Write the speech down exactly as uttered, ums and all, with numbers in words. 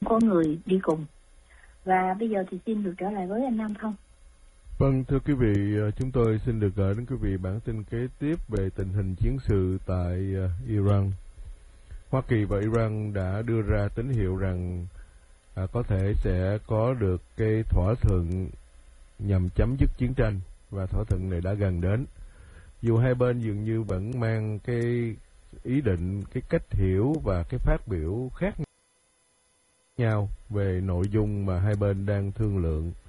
có người đi cùng. Và bây giờ thì xin được trở lại với anh Nam Thông. Vâng, thưa quý vị, chúng tôi xin được gửi đến quý vị bản tin kế tiếp về tình hình chiến sự tại Iran. Hoa Kỳ và Iran đã đưa ra tín hiệu rằng à, có thể sẽ có được cái thỏa thuận nhằm chấm dứt chiến tranh, và thỏa thuận này đã gần đến. Dù hai bên dường như vẫn mang cái ý định, cái cách hiểu và cái phát biểu khác nhau về nội dung mà hai bên đang thương lượng.